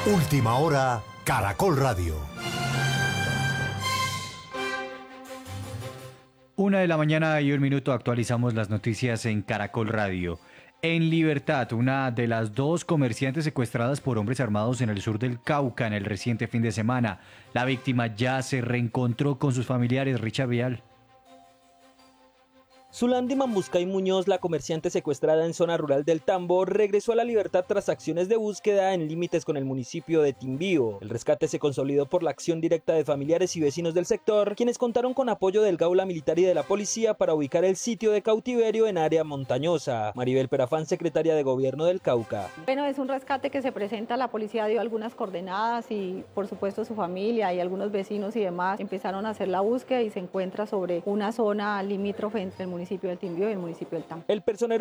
Última hora, Caracol Radio. 1:01 actualizamos las noticias en Caracol Radio. En libertad, una de las dos comerciantes secuestradas por hombres armados en el sur del Cauca en el reciente fin de semana. La víctima ya se reencontró con sus familiares. Richard Vial. Zulandi Mambuscay Muñoz, la comerciante secuestrada en zona rural del Tambo, regresó a la libertad tras acciones de búsqueda en límites con el municipio de Timbío. El rescate se consolidó por la acción directa de familiares y vecinos del sector, quienes contaron con apoyo del Gaula Militar y de la policía para ubicar el sitio de cautiverio en área montañosa. Maribel Perafán, secretaria de Gobierno del Cauca. Bueno, es un rescate que se presenta, la policía dio algunas coordenadas y por supuesto su familia y algunos vecinos y demás empezaron a hacer la búsqueda y se encuentra sobre una zona limítrofe entre el municipio de Timbío y el municipio del Tambo. El personero